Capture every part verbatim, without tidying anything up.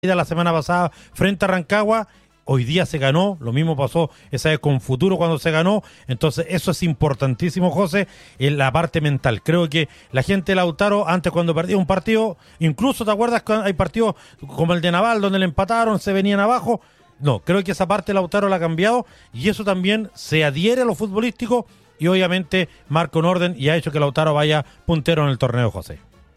la semana pasada frente a Rancagua. Hoy día se ganó, lo mismo pasó esa vez con Futuro cuando se ganó. Entonces eso es importantísimo, José, en la parte mental. Creo que la gente de Lautaro, antes cuando perdía un partido, incluso te acuerdas que hay partidos como el de Naval donde le empataron, se venían abajo. No, creo que esa parte Lautaro la ha cambiado y eso también se adhiere a lo futbolístico y obviamente marca un orden y ha hecho que Lautaro vaya puntero en el torneo, José.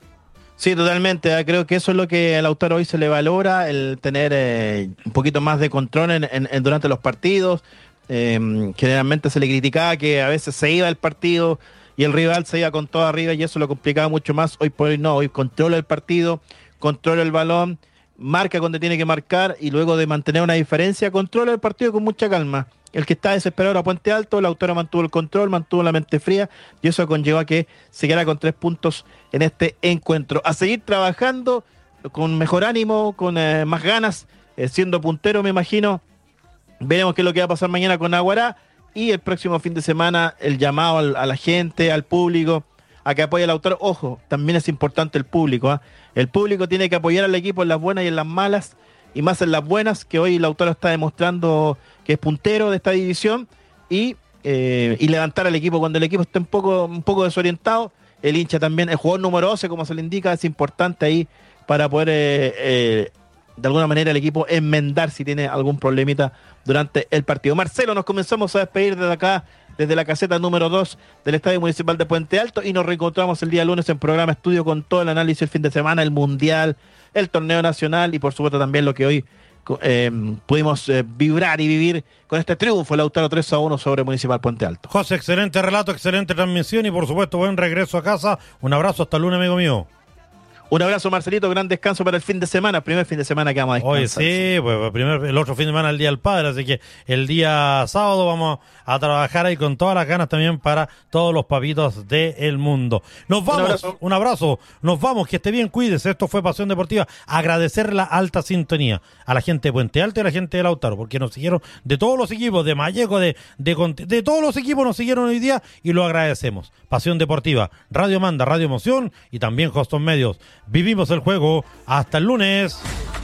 Sí, totalmente. Creo que eso es lo que a Lautaro hoy se le valora, el tener eh, un poquito más de control en, en, en durante los partidos. Eh, generalmente se le criticaba que a veces se iba el partido y el rival se iba con todo arriba y eso lo complicaba mucho más. Hoy por hoy no, hoy controla el partido, controla el balón, marca cuando tiene que marcar y luego de mantener una diferencia, controla el partido con mucha calma. El que está desesperado era Puente Alto, Lautaro mantuvo el control, mantuvo la mente fría y eso conllevó a que se quedara con tres puntos en este encuentro. A seguir trabajando con mejor ánimo, con eh, más ganas, eh, siendo puntero me imagino. Veremos qué es lo que va a pasar mañana con Aguará y el próximo fin de semana el llamado al, a la gente, al público, a que apoye a Lautaro. Ojo, también es importante el público, ¿eh? El público tiene que apoyar al equipo en las buenas y en las malas, y más en las buenas, que hoy Lautaro está demostrando que es puntero de esta división, y, eh, y levantar al equipo cuando el equipo esté un poco, un poco desorientado. El hincha también, el jugador número doce, como se le indica, es importante ahí para poder, eh, eh, de alguna manera, el equipo enmendar si tiene algún problemita durante el partido. Marcelo, nos comenzamos a despedir desde acá, desde la caseta número dos del Estadio Municipal de Puente Alto, y nos reencontramos el día lunes en programa estudio con todo el análisis del fin de semana, el Mundial, el torneo nacional y por supuesto también lo que hoy eh, pudimos eh, vibrar y vivir con este triunfo, Lautaro tres a uno sobre Municipal Puente Alto. José, excelente relato, excelente transmisión y por supuesto buen regreso a casa. Un abrazo, hasta el lunes, amigo mío. Un abrazo, Marcelito, gran descanso para el fin de semana, primer fin de semana que vamos a descansar. Oye, sí, pues primer, el otro fin de semana el Día del Padre, así que el día sábado vamos a trabajar ahí con todas las ganas también para todos los papitos del mundo. Nos vamos, un abrazo. un abrazo, nos vamos, que esté bien, cuídese, esto fue Pasión Deportiva. Agradecer la alta sintonía a la gente de Puente Alto y a la gente de Lautaro, porque nos siguieron de todos los equipos, de Malleco, de, de, de todos los equipos nos siguieron hoy día y lo agradecemos. Pasión Deportiva, Radio Manda, Radio Emoción y también Hoston Medios. Vivimos el juego. Hasta el lunes.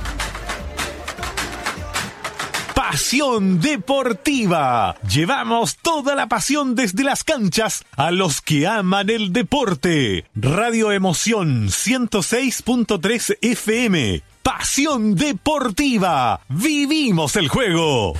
Pasión Deportiva. Llevamos toda la pasión desde las canchas a los que aman el deporte. Radio Emoción ciento seis punto tres F M. Pasión Deportiva. Vivimos el juego.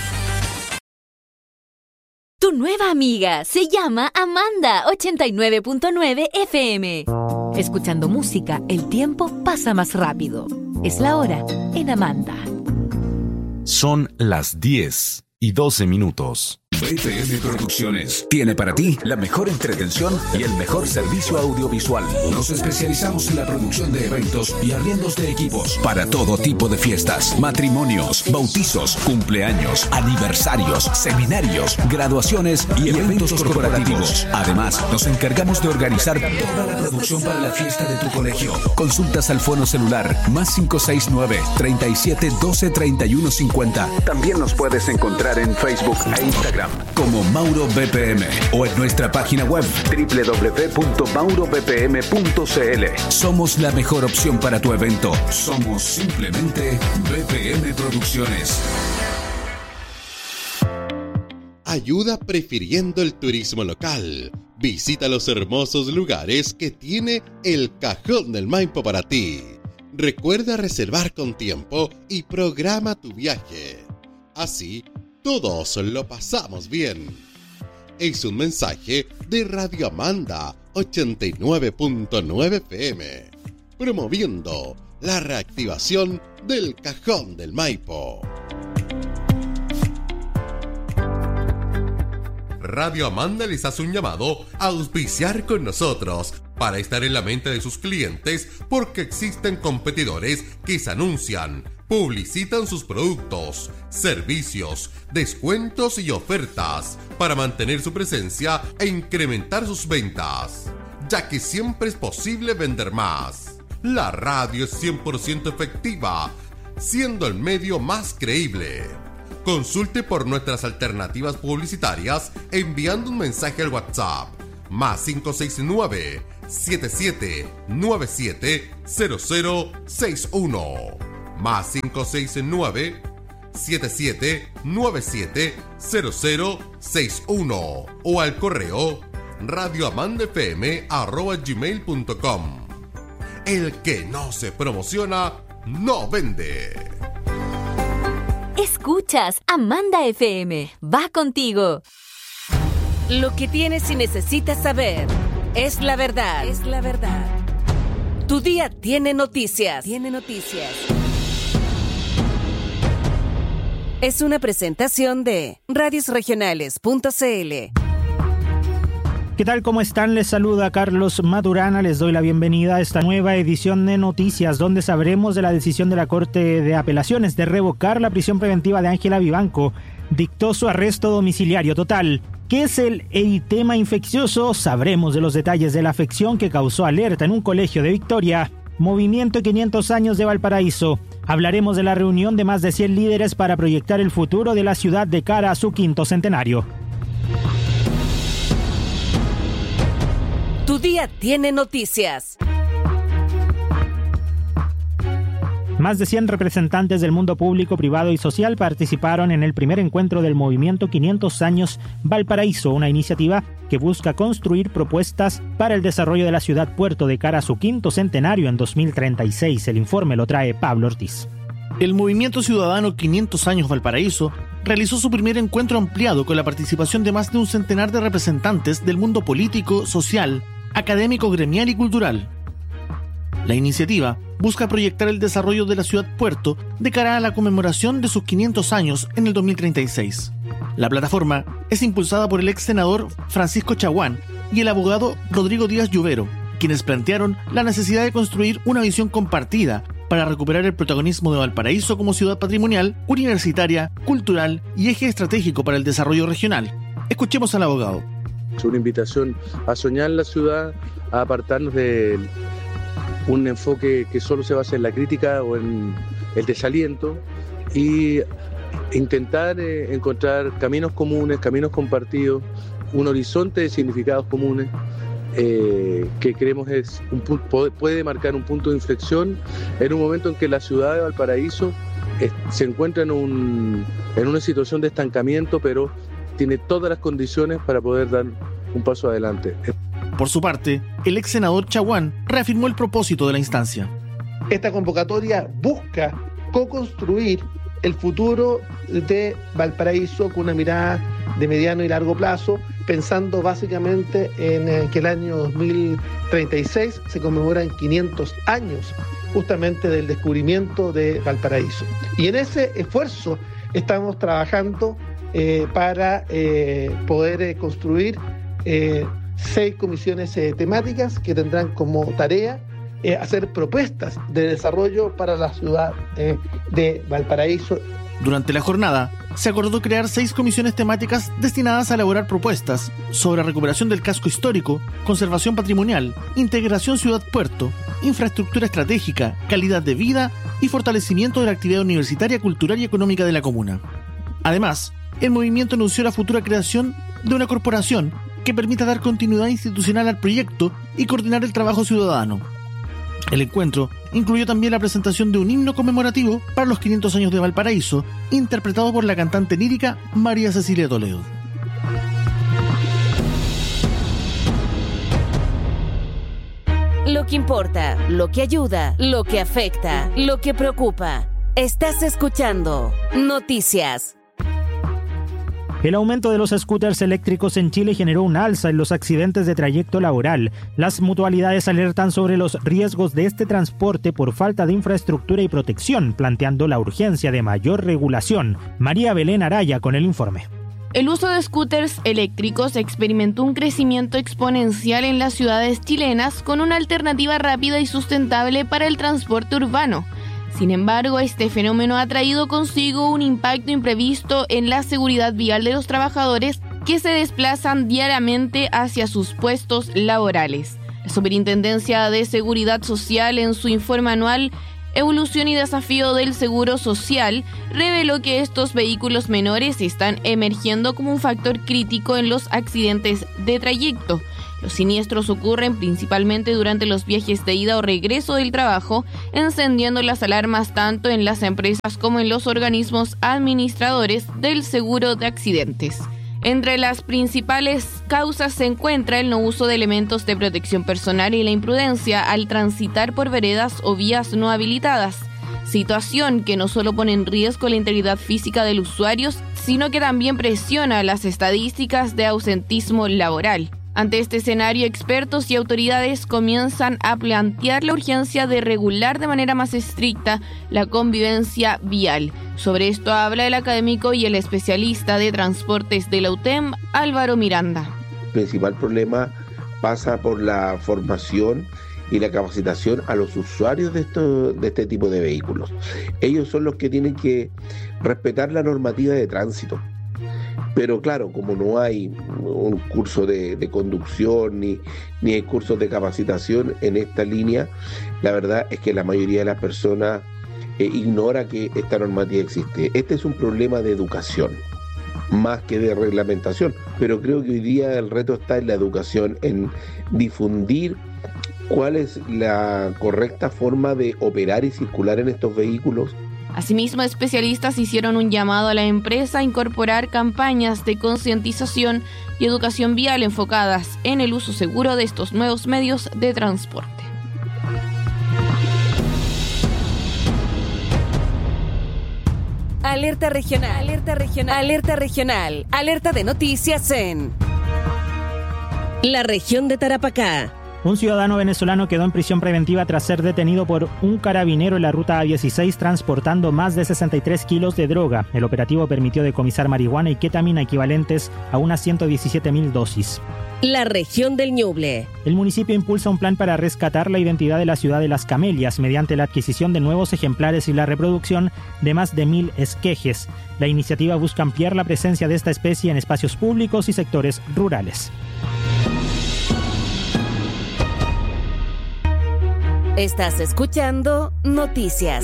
Tu nueva amiga se llama Amanda, ochenta y nueve punto nueve F M. Escuchando música, el tiempo pasa más rápido. Es la hora en Amanda. Son las diez y doce minutos. B P M Producciones tiene para ti la mejor entretención y el mejor servicio audiovisual. Nos especializamos en la producción de eventos y arriendos de equipos para todo tipo de fiestas, matrimonios, bautizos, cumpleaños, aniversarios, seminarios, graduaciones y eventos corporativos. Además, nos encargamos de organizar toda la producción para la fiesta de tu colegio. Consultas al fono celular más cinco seis nueve, treinta y siete, doce, treinta y uno, cincuenta. También nos puedes encontrar en Facebook e Instagram como Mauro B P M o en nuestra página web doble u doble u doble u punto mauro b p m punto c l. Somos la mejor opción para tu evento. Somos simplemente B P M Producciones. Ayuda prefiriendo el turismo local. Visita los hermosos lugares que tiene el Cajón del Maipo para ti. Recuerda reservar con tiempo y programa tu viaje. Así, todos lo pasamos bien. Es un mensaje de Radio Amanda ochenta y nueve punto nueve F M, promoviendo la reactivación del Cajón del Maipo. Radio Amanda les hace un llamado a auspiciar con nosotros para estar en la mente de sus clientes, porque existen competidores que se anuncian, publicitan sus productos, servicios, descuentos y ofertas para mantener su presencia e incrementar sus ventas, ya que siempre es posible vender más. La radio es cien por ciento efectiva, siendo el medio más creíble. Consulte por nuestras alternativas publicitarias enviando un mensaje al WhatsApp más cinco seis nueve, siete siete nueve siete, cero cero seis uno. más cinco seis nueve, siete siete nueve siete, cero cero seis uno o al correo radioamandafm arroba gmail punto com. El que no se promociona, no vende. Escuchas Amanda F M. Va contigo. Lo que tienes y necesitas saber es la verdad. Es la verdad. Tu día tiene noticias. Tiene noticias. Es una presentación de radios regionales punto c l. ¿Qué tal? ¿Cómo están? Les saluda Carlos Maturana. Les doy la bienvenida a esta nueva edición de Noticias, donde sabremos de la decisión de la Corte de Apelaciones de revocar la prisión preventiva de Ángela Vivanco. Dictó su arresto domiciliario total. ¿Qué es el eritema infeccioso? Sabremos de los detalles de la afección que causó alerta en un colegio de Victoria. Movimiento quinientos años de Valparaíso. Hablaremos de la reunión de más de cien líderes para proyectar el futuro de la ciudad de cara a su quinto centenario. Tu día tiene noticias. Más de cien representantes del mundo público, privado y social participaron en el primer encuentro del Movimiento quinientos años Valparaíso, una iniciativa que busca construir propuestas para el desarrollo de la ciudad puerto de cara a su quinto centenario en dos mil treinta y seis. El informe lo trae Pablo Ortiz. El Movimiento Ciudadano quinientos años Valparaíso realizó su primer encuentro ampliado con la participación de más de un centenar de representantes del mundo político, social, académico, gremial y cultural. La iniciativa busca proyectar el desarrollo de la ciudad puerto de cara a la conmemoración de sus quinientos años en el dos mil treinta y seis. La plataforma es impulsada por el ex senador Francisco Chaguán y el abogado Rodrigo Díaz Lluvero, quienes plantearon la necesidad de construir una visión compartida para recuperar el protagonismo de Valparaíso como ciudad patrimonial, universitaria, cultural y eje estratégico para el desarrollo regional. Escuchemos al abogado. Es una invitación a soñar la ciudad, a apartarnos de un enfoque que solo se basa en la crítica o en el desaliento y intentar eh, encontrar caminos comunes, caminos compartidos, un horizonte de significados comunes eh, que creemos es un punto, puede marcar un punto de inflexión en un momento en que la ciudad de Valparaíso es, se encuentra en, un, en una situación de estancamiento, pero tiene todas las condiciones para poder dar un paso adelante. Por su parte, el ex senador Chaguán reafirmó el propósito de la instancia. Esta convocatoria busca co-construir el futuro de Valparaíso con una mirada de mediano y largo plazo, pensando básicamente en que el año dos mil treinta y seis se conmemoran quinientos años justamente del descubrimiento de Valparaíso. Y en ese esfuerzo estamos trabajando eh, para eh, poder eh, construir eh, seis comisiones eh, temáticas que tendrán como tarea eh, hacer propuestas de desarrollo para la ciudad eh, de Valparaíso. Durante la jornada, se acordó crear seis comisiones temáticas destinadas a elaborar propuestas sobre recuperación del casco histórico, conservación patrimonial, integración ciudad-puerto, infraestructura estratégica, calidad de vida y fortalecimiento de la actividad universitaria, cultural y económica de la comuna. Además, el movimiento anunció la futura creación de una corporación que permita dar continuidad institucional al proyecto y coordinar el trabajo ciudadano. El encuentro incluyó también la presentación de un himno conmemorativo para los quinientos años de Valparaíso, interpretado por la cantante lírica María Cecilia Toledo. Lo que importa, lo que ayuda, lo que afecta, lo que preocupa. Estás escuchando Noticias. El aumento de los scooters eléctricos en Chile generó un alza en los accidentes de trayecto laboral. Las mutualidades alertan sobre los riesgos de este transporte por falta de infraestructura y protección, planteando la urgencia de mayor regulación. María Belén Araya con el informe. El uso de scooters eléctricos experimentó un crecimiento exponencial en las ciudades chilenas con una alternativa rápida y sustentable para el transporte urbano. Sin embargo, este fenómeno ha traído consigo un impacto imprevisto en la seguridad vial de los trabajadores que se desplazan diariamente hacia sus puestos laborales. La Superintendencia de Seguridad Social, en su informe anual Evolución y Desafío del Seguro Social, reveló que estos vehículos menores están emergiendo como un factor crítico en los accidentes de trayecto. Los siniestros ocurren principalmente durante los viajes de ida o regreso del trabajo, encendiendo las alarmas tanto en las empresas como en los organismos administradores del seguro de accidentes. Entre las principales causas se encuentra el no uso de elementos de protección personal y la imprudencia al transitar por veredas o vías no habilitadas, situación que no solo pone en riesgo la integridad física del usuario, sino que también presiona las estadísticas de ausentismo laboral. Ante este escenario, expertos y autoridades comienzan a plantear la urgencia de regular de manera más estricta la convivencia vial. Sobre esto habla el académico y el especialista de transportes de la U T E M, Álvaro Miranda. El principal problema pasa por la formación y la capacitación a los usuarios de, esto, de este tipo de vehículos. Ellos son los que tienen que respetar la normativa de tránsito. Pero claro, como no hay un curso de, de conducción ni, ni hay cursos de capacitación en esta línea, la verdad es que la mayoría de las personas eh, ignora que esta normativa existe. Este es un problema de educación, más que de reglamentación, pero creo que hoy día el reto está en la educación, en difundir cuál es la correcta forma de operar y circular en estos vehículos. Asimismo, especialistas hicieron un llamado a la empresa a incorporar campañas de concientización y educación vial enfocadas en el uso seguro de estos nuevos medios de transporte. Alerta regional, alerta regional, alerta regional, alerta de noticias en la región de Tarapacá. Un ciudadano venezolano quedó en prisión preventiva tras ser detenido por un carabinero en la ruta A dieciséis transportando más de sesenta y tres kilos de droga. El operativo permitió decomisar marihuana y ketamina equivalentes a unas ciento diecisiete mil dosis. La región del Ñuble. El municipio impulsa un plan para rescatar la identidad de la ciudad de Las Camelias mediante la adquisición de nuevos ejemplares y la reproducción de más de mil esquejes. La iniciativa busca ampliar la presencia de esta especie en espacios públicos y sectores rurales. Estás escuchando Noticias.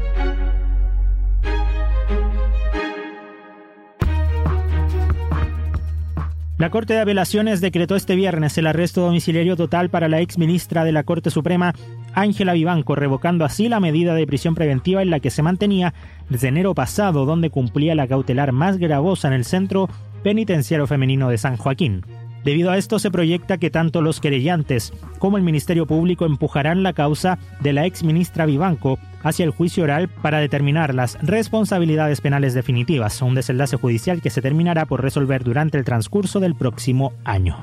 La Corte de Apelaciones decretó este viernes el arresto domiciliario total para la exministra de la Corte Suprema, Ángela Vivanco, revocando así la medida de prisión preventiva en la que se mantenía desde enero pasado, donde cumplía la cautelar más gravosa en el Centro Penitenciario Femenino de San Joaquín. Debido a esto, se proyecta que tanto los querellantes como el Ministerio Público empujarán la causa de la exministra Vivanco hacia el juicio oral para determinar las responsabilidades penales definitivas, un desenlace judicial que se terminará por resolver durante el transcurso del próximo año.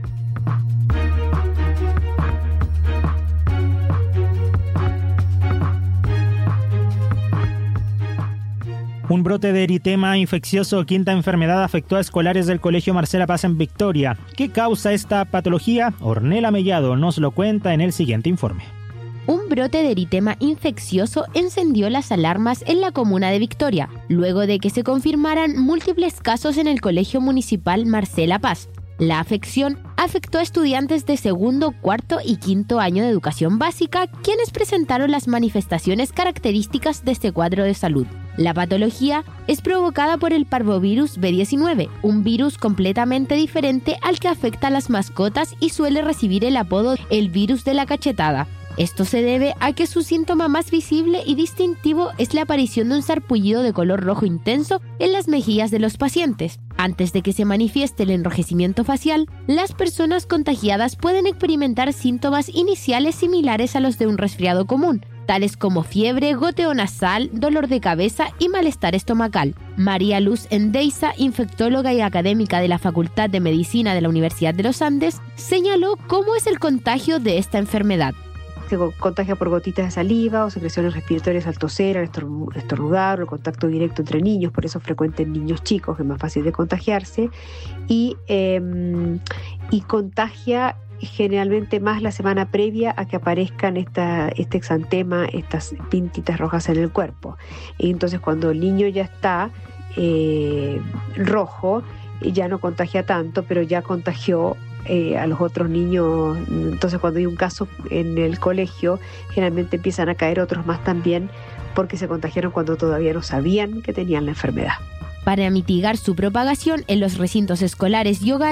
Un brote de eritema infeccioso, quinta enfermedad, afectó a escolares del Colegio Marcela Paz en Victoria. ¿Qué causa esta patología? Ornella Mellado nos lo cuenta en el siguiente informe. Un brote de eritema infeccioso encendió las alarmas en la comuna de Victoria, luego de que se confirmaran múltiples casos en el Colegio Municipal Marcela Paz. La afección afectó a estudiantes de segundo, cuarto y quinto año de educación básica, quienes presentaron las manifestaciones características de este cuadro de salud. La patología es provocada por el parvovirus B diecinueve, un virus completamente diferente al que afecta a las mascotas y suele recibir el apodo el virus de la cachetada. Esto se debe a que su síntoma más visible y distintivo es la aparición de un sarpullido de color rojo intenso en las mejillas de los pacientes. Antes de que se manifieste el enrojecimiento facial, las personas contagiadas pueden experimentar síntomas iniciales similares a los de un resfriado común, tales como fiebre, goteo nasal, dolor de cabeza y malestar estomacal. María Luz Endeiza, infectóloga y académica de la Facultad de Medicina de la Universidad de los Andes, señaló cómo es el contagio de esta enfermedad. Se contagia por gotitas de saliva o secreciones respiratorias al toser, al estornudar o el contacto directo entre niños, por eso es frecuente en niños chicos, que es más fácil de contagiarse, y, eh, y contagia generalmente más la semana previa a que aparezcan esta, este exantema, estas pintitas rojas en el cuerpo. Y entonces cuando el niño ya está eh, rojo, ya no contagia tanto, pero ya contagió Eh, a los otros niños. Entonces cuando hay un caso en el colegio, generalmente empiezan a caer otros más también porque se contagiaron cuando todavía no sabían que tenían la enfermedad. Para mitigar su propagación en los recintos escolares y hogares,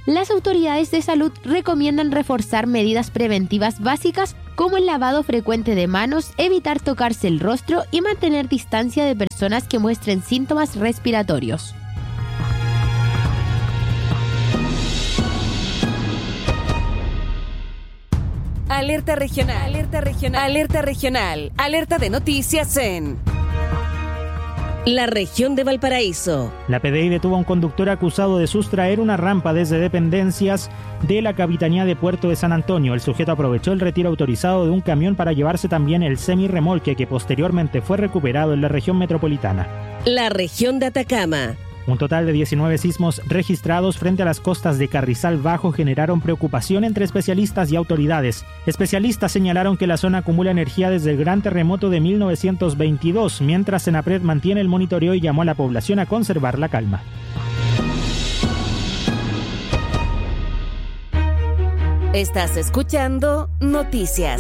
las autoridades de salud recomiendan reforzar medidas preventivas básicas como el lavado frecuente de manos, evitar tocarse el rostro y mantener distancia de personas que muestren síntomas respiratorios. Alerta regional, alerta regional, alerta regional, alerta de noticias en la región de Valparaíso. La P D I detuvo a un conductor acusado de sustraer una rampa desde dependencias de la Capitanía de Puerto de San Antonio. El sujeto aprovechó el retiro autorizado de un camión para llevarse también el semirremolque que posteriormente fue recuperado en la región metropolitana. La región de Atacama. Un total de diecinueve sismos registrados frente a las costas de Carrizal Bajo generaron preocupación entre especialistas y autoridades. Especialistas señalaron que la zona acumula energía desde el gran terremoto de mil novecientos veintidós, mientras Senapred mantiene el monitoreo y llamó a la población a conservar la calma. Estás escuchando Noticias.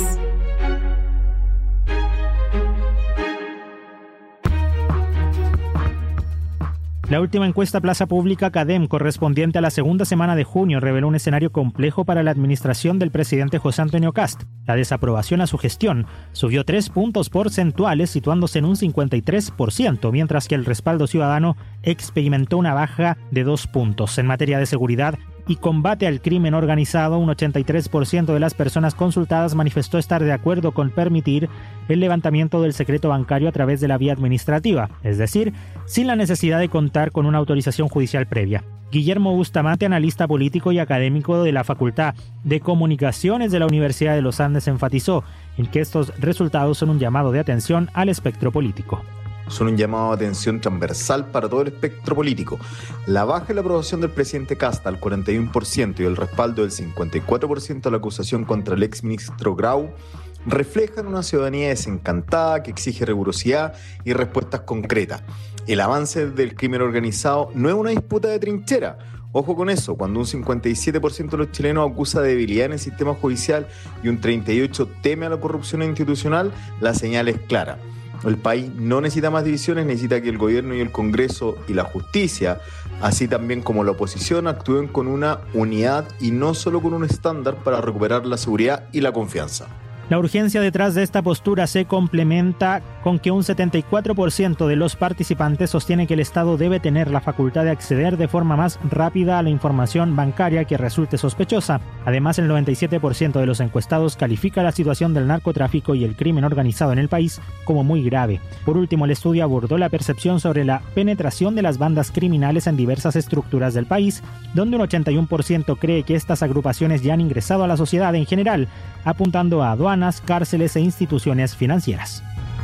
La última encuesta Plaza Pública Cadem, correspondiente a la segunda semana de junio, reveló un escenario complejo para la administración del presidente José Antonio Kast. La desaprobación a su gestión subió tres puntos porcentuales, situándose en un cincuenta y tres por ciento, mientras que el respaldo ciudadano experimentó una baja de dos puntos. En materia de seguridad y combate al crimen organizado, un ochenta y tres por ciento de las personas consultadas manifestó estar de acuerdo con permitir el levantamiento del secreto bancario a través de la vía administrativa, es decir, sin la necesidad de contar con una autorización judicial previa. Guillermo Bustamante, analista político y académico de la Facultad de Comunicaciones de la Universidad de los Andes, enfatizó en que estos resultados son un llamado de atención al espectro político. Son un llamado de atención transversal para todo el espectro político. La baja en la aprobación del presidente Kast al cuarenta y uno por ciento y el respaldo del cincuenta y cuatro por ciento a la acusación contra el exministro Grau reflejan una ciudadanía desencantada que exige rigurosidad y respuestas concretas. El avance del crimen organizado no es una disputa de trinchera. Ojo con eso, cuando un cincuenta y siete por ciento de los chilenos acusa de debilidad en el sistema judicial y un treinta y ocho por ciento teme a la corrupción institucional, la señal es clara. El país no necesita más divisiones, necesita que el gobierno y el Congreso y la justicia, así también como la oposición, actúen con una unidad y no solo con un estándar para recuperar la seguridad y la confianza. La urgencia detrás de esta postura se complementa con que un setenta y cuatro por ciento de los participantes sostiene que el Estado debe tener la facultad de acceder de forma más rápida a la información bancaria que resulte sospechosa. Además, el noventa y siete por ciento de los encuestados califica la situación del narcotráfico y el crimen organizado en el país como muy grave. Por último, el estudio abordó la percepción sobre la penetración de las bandas criminales en diversas estructuras del país, donde un ochenta y uno por ciento cree que estas agrupaciones ya han ingresado a la sociedad en general, apuntando a aduanas, cárceles e instituciones financieras.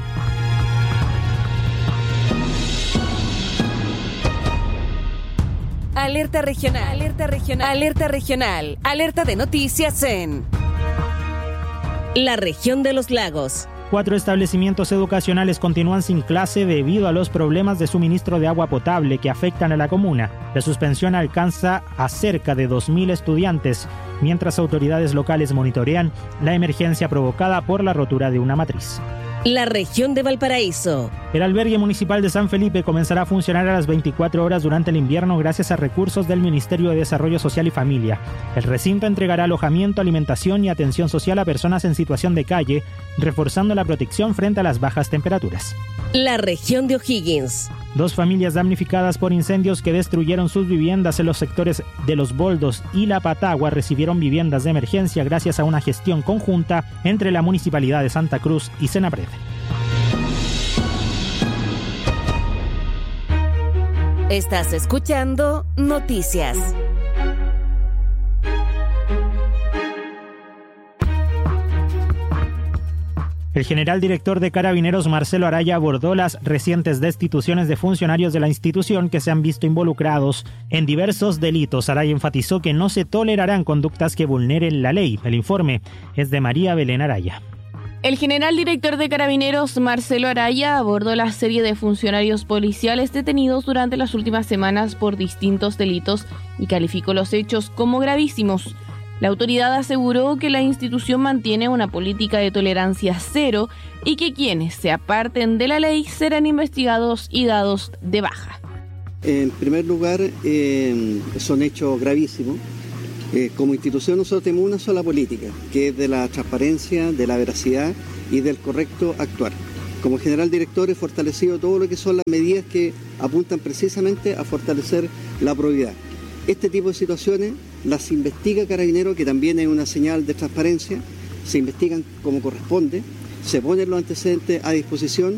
Alerta regional, alerta regional, alerta regional, alerta de noticias en la región de los lagos. Cuatro establecimientos educacionales continúan sin clase debido a los problemas de suministro de agua potable que afectan a la comuna. La suspensión alcanza a cerca de dos mil estudiantes, mientras autoridades locales monitorean la emergencia provocada por la rotura de una matriz. La región de Valparaíso. El albergue municipal de San Felipe comenzará a funcionar a las veinticuatro horas durante el invierno gracias a recursos del Ministerio de Desarrollo Social y Familia. El recinto entregará alojamiento, alimentación y atención social a personas en situación de calle, reforzando la protección frente a las bajas temperaturas. La región de O'Higgins. Dos familias damnificadas por incendios que destruyeron sus viviendas en los sectores de Los Boldos y La Patagua recibieron viviendas de emergencia gracias a una gestión conjunta entre la Municipalidad de Santa Cruz y Senapred. Estás escuchando Noticias. El general director de Carabineros, Marcelo Araya, abordó las recientes destituciones de funcionarios de la institución que se han visto involucrados en diversos delitos. Araya enfatizó que no se tolerarán conductas que vulneren la ley. El informe es de María Belén Araya. El general director de Carabineros, Marcelo Araya, abordó la serie de funcionarios policiales detenidos durante las últimas semanas por distintos delitos y calificó los hechos como gravísimos. La autoridad aseguró que la institución mantiene una política de tolerancia cero y que quienes se aparten de la ley serán investigados y dados de baja. En primer lugar, eh, son hechos gravísimos. Eh, como institución nosotros tenemos una sola política, que es de la transparencia, de la veracidad y del correcto actuar. Como general director he fortalecido todo lo que son las medidas que apuntan precisamente a fortalecer la probidad. Este tipo de situaciones las investiga Carabineros, que también es una señal de transparencia, se investigan como corresponde, se ponen los antecedentes a disposición